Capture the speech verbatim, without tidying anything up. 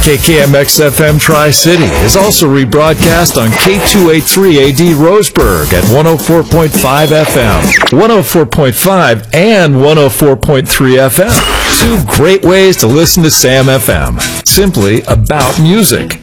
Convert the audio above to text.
K K M X F M Tri-City is also rebroadcast on K two eighty-three A D Roseburg at one oh four point five F M, one oh four point five and one oh four point three F M. Two great ways to listen to Sam F M. Simply about music.